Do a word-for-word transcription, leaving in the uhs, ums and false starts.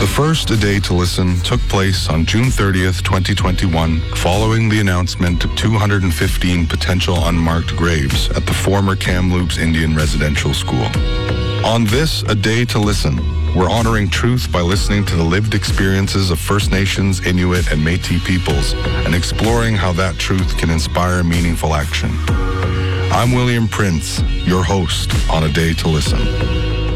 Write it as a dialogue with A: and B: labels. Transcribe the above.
A: The first A Day to Listen took place on June thirtieth, twenty twenty-one, following the announcement of two hundred fifteen potential unmarked graves at the former Kamloops Indian Residential School. On this A Day to Listen, we're honoring truth by listening to the lived experiences of First Nations, Inuit, and Métis peoples and exploring how that truth can inspire meaningful action. I'm William Prince, your host on A Day to Listen.